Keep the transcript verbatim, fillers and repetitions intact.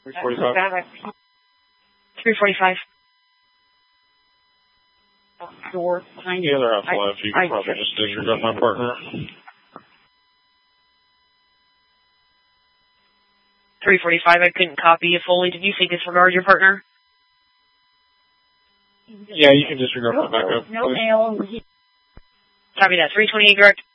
three forty-five. three forty-five. Door. The other half left. You can I, probably I, just disregard my partner. three forty-five. I couldn't copy you fully. Did you say disregard your partner? Yeah, you can disregard my backup. No mail. Copy that. three twenty-eight direct.